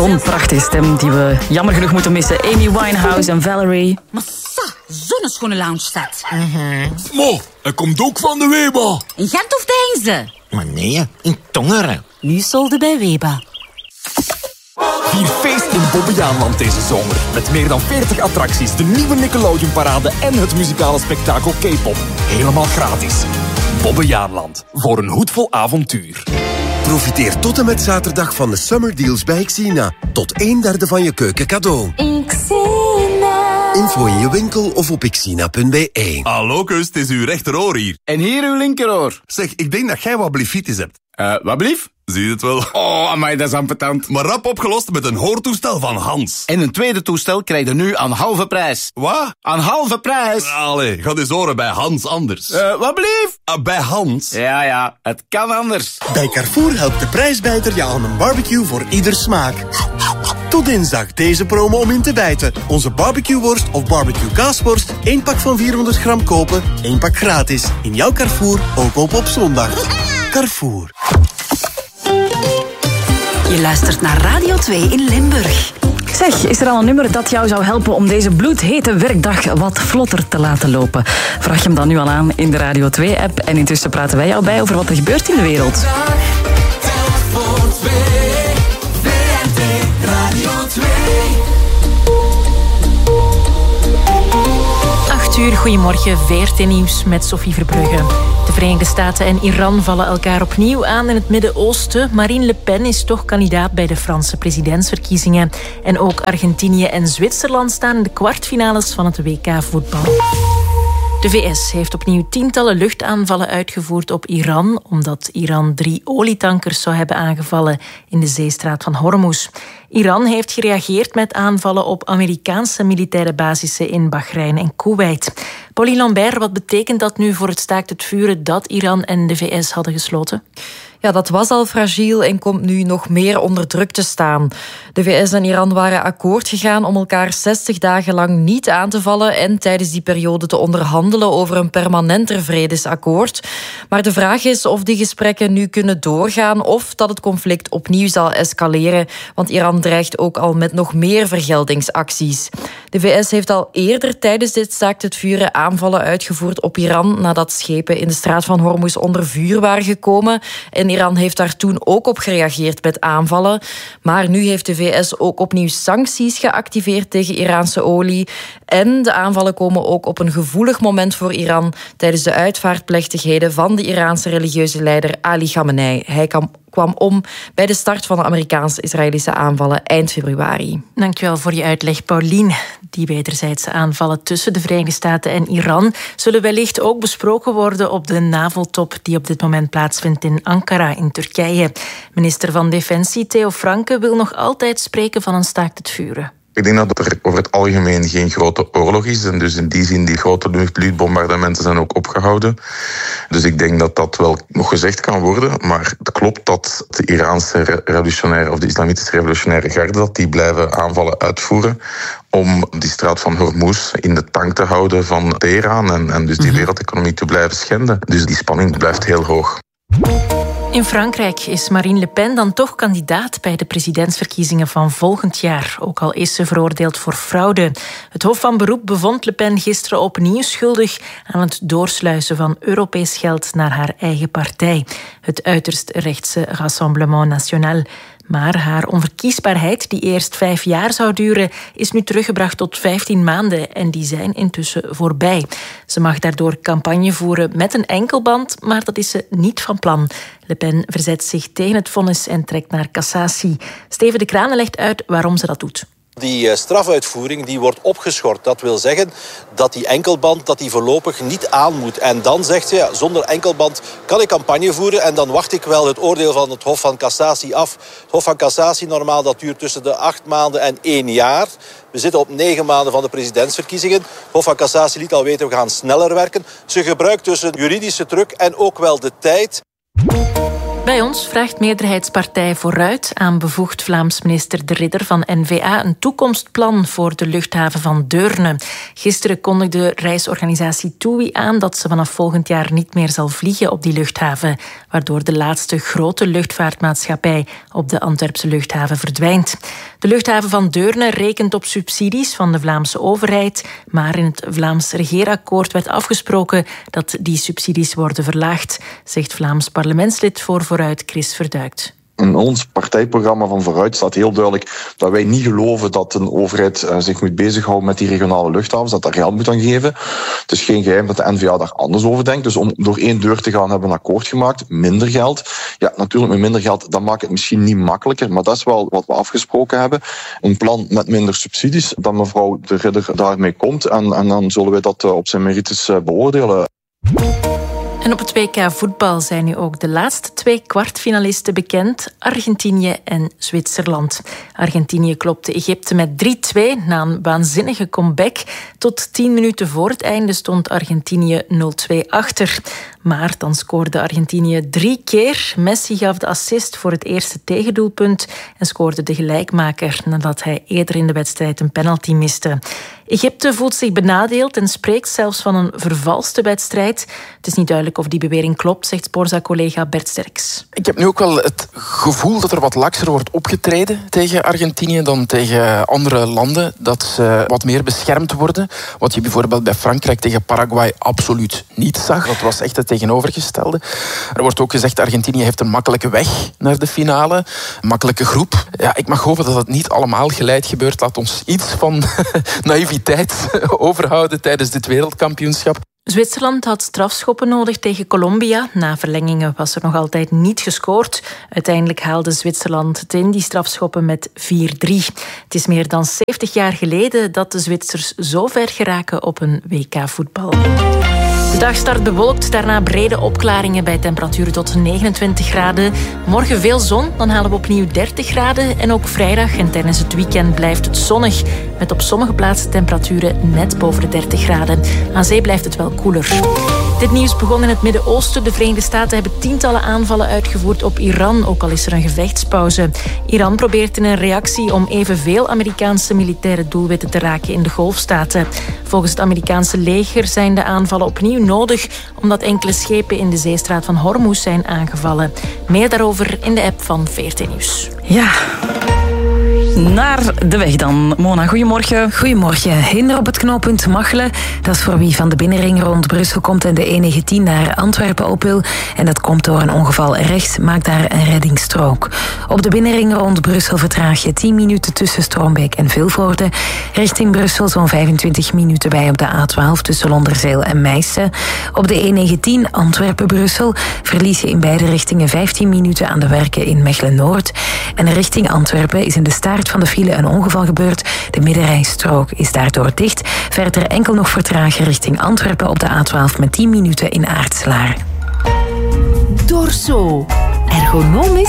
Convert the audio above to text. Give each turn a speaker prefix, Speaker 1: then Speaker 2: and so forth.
Speaker 1: Een prachtige stem die we jammer genoeg moeten missen. Amy Winehouse en Valerie.
Speaker 2: Massa, zo'n schone lounge staat.
Speaker 3: Mo, hij komt ook van de Weba.
Speaker 2: In Gent of Deinze?
Speaker 4: Maar nee, in Tongeren.
Speaker 2: Nu solde bij Weba.
Speaker 5: Vier feest in Bobbejaanland deze zomer. Met meer dan 40 attracties, de nieuwe Nickelodeon-parade en het muzikale spektakel K-pop. Helemaal gratis. Bobbejaanland, voor een hoedvol avontuur.
Speaker 6: Profiteer tot en met zaterdag van de Summer Deals bij Xina. Tot 1/3 van je keuken cadeau.
Speaker 2: Xina.
Speaker 6: Info in je winkel of op xina.be.
Speaker 3: Hallo, kus, het is uw rechteroor hier.
Speaker 5: En hier uw linkeroor.
Speaker 3: Zeg, ik denk dat jij wat blefitis hebt.
Speaker 5: Wat blief?
Speaker 3: Zie je het wel?
Speaker 5: Oh, amai, dat is ambetant.
Speaker 3: Maar rap opgelost met een hoortoestel van Hans.
Speaker 5: En een tweede toestel krijg je nu aan halve prijs.
Speaker 3: Wat?
Speaker 5: Aan halve prijs?
Speaker 3: Allee, ga eens horen bij Hans anders.
Speaker 5: Wat blief?
Speaker 3: Bij Hans?
Speaker 5: Ja, het kan anders.
Speaker 6: Bij Carrefour helpt de prijsbijter je aan een barbecue voor ieder smaak. Tot dinsdag deze promo om in te bijten. Onze barbecueworst of barbecue kaasworst. 1 pak van 400 gram kopen, 1 pak gratis. In jouw Carrefour, ook op zondag. Carrefour.
Speaker 2: Je luistert naar Radio 2 in Limburg.
Speaker 1: Zeg, is er al een nummer dat jou zou helpen om deze bloedhete werkdag wat vlotter te laten lopen? Vraag je hem dan nu al aan in de Radio 2-app. En intussen praten wij jou bij over wat er gebeurt in de wereld.
Speaker 7: Goedemorgen, VRT-nieuws met Sophie Verbrugge. De Verenigde Staten en Iran vallen elkaar opnieuw aan in het Midden-Oosten. Marine Le Pen is toch kandidaat bij de Franse presidentsverkiezingen. En ook Argentinië en Zwitserland staan in de kwartfinales van het WK-voetbal. De VS heeft opnieuw tientallen luchtaanvallen uitgevoerd op Iran, omdat Iran 3 olietankers zou hebben aangevallen in de zeestraat van Hormuz. Iran heeft gereageerd met aanvallen op Amerikaanse militaire basissen in Bahrein en Kuwait. Pauline Lambert, wat betekent dat nu voor het staakt het vuren dat Iran en de VS hadden gesloten?
Speaker 8: Ja, dat was al fragiel en komt nu nog meer onder druk te staan. De VS en Iran waren akkoord gegaan om elkaar 60 dagen lang niet aan te vallen en tijdens die periode te onderhandelen over een permanenter vredesakkoord. Maar de vraag is of die gesprekken nu kunnen doorgaan of dat het conflict opnieuw zal escaleren, want Iran dreigt ook al met nog meer vergeldingsacties. De VS heeft al eerder tijdens dit staakt het vuren aanvallen uitgevoerd op Iran nadat schepen in de straat van Hormuz onder vuur waren gekomen. En Iran heeft daar toen ook op gereageerd met aanvallen. Maar nu heeft de VS ook opnieuw sancties geactiveerd tegen Iraanse olie. En de aanvallen komen ook op een gevoelig moment voor Iran tijdens de uitvaartplechtigheden van de Iraanse religieuze leider Ali Khamenei. Hij kwam om bij de start van de Amerikaans-Israëlische aanvallen eind februari.
Speaker 7: Dankjewel voor je uitleg, Pauline. Die wederzijdse aanvallen tussen de Verenigde Staten en Iran zullen wellicht ook besproken worden op de NAVO-top die op dit moment plaatsvindt in Ankara in Turkije. Minister van Defensie Theo Franke wil nog altijd spreken van een staakt het vuren.
Speaker 9: Ik denk dat er over het algemeen geen grote oorlog is. En dus in die zin, die grote luchtbombardementen zijn ook opgehouden. Dus ik denk dat dat wel nog gezegd kan worden. Maar het klopt dat de Iraanse revolutionaire of de Islamitische revolutionaire garde, dat die blijven aanvallen uitvoeren om die straat van Hormuz in de tang te houden van Teheran en dus die wereldeconomie te blijven schenden. Dus die spanning blijft heel hoog.
Speaker 7: In Frankrijk is Marine Le Pen dan toch kandidaat bij de presidentsverkiezingen van volgend jaar. Ook al is ze veroordeeld voor fraude. Het Hof van Beroep bevond Le Pen gisteren opnieuw schuldig aan het doorsluizen van Europees geld naar haar eigen partij, het uiterst rechtse Rassemblement National. Maar haar onverkiesbaarheid, die eerst 5 jaar zou duren, is nu teruggebracht tot 15 maanden en die zijn intussen voorbij. Ze mag daardoor campagne voeren met een enkelband, maar dat is ze niet van plan. Le Pen verzet zich tegen het vonnis en trekt naar cassatie. Steven de Kranen legt uit waarom ze dat doet.
Speaker 10: Die strafuitvoering die wordt opgeschort. Dat wil zeggen dat die enkelband dat die voorlopig niet aan moet. En dan zegt ze, ja, zonder enkelband kan ik campagne voeren en dan wacht ik wel het oordeel van het Hof van Cassatie af. Het Hof van Cassatie normaal dat duurt tussen de 8 maanden en 1 jaar. We zitten op 9 maanden van de presidentsverkiezingen. Het Hof van Cassatie liet al weten, we gaan sneller werken. Ze gebruikt dus een juridische truc en ook wel de tijd.
Speaker 7: Bij ons vraagt meerderheidspartij Vooruit aan bevoegd Vlaams minister De Ridder van N-VA een toekomstplan voor de luchthaven van Deurne. Gisteren kondigde reisorganisatie TUI aan dat ze vanaf volgend jaar niet meer zal vliegen op die luchthaven, waardoor de laatste grote luchtvaartmaatschappij op de Antwerpse luchthaven verdwijnt. De luchthaven van Deurne rekent op subsidies van de Vlaamse overheid, maar in het Vlaams regeerakkoord werd afgesproken dat die subsidies worden verlaagd, zegt Vlaams parlementslid voor Vooruit Chris Verduikt.
Speaker 11: In ons partijprogramma van Vooruit staat heel duidelijk dat wij niet geloven dat een overheid zich moet bezighouden met die regionale luchthavens, dat daar geld moet aan geven. Het is geen geheim dat de N-VA daar anders over denkt. Dus om door één deur te gaan hebben we een akkoord gemaakt. Minder geld. Ja, natuurlijk met minder geld, dat maakt het misschien niet makkelijker, maar dat is wel wat we afgesproken hebben. Een plan met minder subsidies, dat mevrouw De Ridder daarmee komt. En dan zullen wij dat op zijn merites beoordelen.
Speaker 7: En op het WK voetbal zijn nu ook de laatste 2 kwartfinalisten bekend. Argentinië en Zwitserland. Argentinië klopte Egypte met 3-2 na een waanzinnige comeback. Tot 10 minuten voor het einde stond Argentinië 0-2 achter. Maar dan scoorde Argentinië 3 keer. Messi gaf de assist voor het eerste tegendoelpunt en scoorde de gelijkmaker nadat hij eerder in de wedstrijd een penalty miste. Egypte voelt zich benadeeld en spreekt zelfs van een vervalste wedstrijd. Het is niet duidelijk of die bewering klopt, zegt Sporza-collega Bert Sterks.
Speaker 12: Ik heb nu ook wel het gevoel dat er wat lakser wordt opgetreden tegen Argentinië dan tegen andere landen. Dat ze wat meer beschermd worden. Wat je bijvoorbeeld bij Frankrijk tegen Paraguay absoluut niet zag. Dat was echt het tegenovergestelde. Er wordt ook gezegd, Argentinië heeft een makkelijke weg naar de finale. Een makkelijke groep. Ja, ik mag hopen dat het niet allemaal geleid gebeurt. Laat ons iets van naïviteit overhouden tijdens dit wereldkampioenschap.
Speaker 7: Zwitserland had strafschoppen nodig tegen Colombia. Na verlengingen was er nog altijd niet gescoord. Uiteindelijk haalde Zwitserland het in, die strafschoppen, met 4-3. Het is meer dan 70 jaar geleden dat de Zwitsers zo ver geraken op een WK-voetbal. De dag start bewolkt, daarna brede opklaringen bij temperaturen tot 29 graden. Morgen veel zon, dan halen we opnieuw 30 graden. En ook vrijdag en tijdens het weekend blijft het zonnig. Met op sommige plaatsen temperaturen net boven de 30 graden. Aan zee blijft het wel koeler. Dit nieuws begon in het Midden-Oosten. De Verenigde Staten hebben tientallen aanvallen uitgevoerd op Iran, ook al is er een gevechtspauze. Iran probeert in een reactie om evenveel Amerikaanse militaire doelwitten te raken in de Golfstaten. Volgens het Amerikaanse leger zijn de aanvallen opnieuw nodig, omdat enkele schepen in de zeestraat van Hormuz zijn aangevallen. Meer daarover in de app van VRT Nieuws.
Speaker 1: Ja. Naar de weg dan. Mona, goedemorgen.
Speaker 13: Goedemorgen. Hinder op het knooppunt Machelen. Dat is voor wie van de binnenring rond Brussel komt en de E19 naar Antwerpen op wil. En dat komt door een ongeval rechts. Maak daar een reddingsstrook. Op de binnenring rond Brussel vertraag je 10 minuten tussen Strombeek en Vilvoorde. Richting Brussel zo'n 25 minuten bij op de A12 tussen Londerzeel en Meissen. Op de E19 Antwerpen-Brussel verlies je in beide richtingen 15 minuten aan de werken in Mechelen-Noord. En richting Antwerpen is in de staart van de file een ongeval gebeurd. De middenrijstrook is daardoor dicht. Verder enkel nog vertragen richting Antwerpen op de A12 met 10 minuten in Aartslaar.
Speaker 2: Dorso. Ergonomisch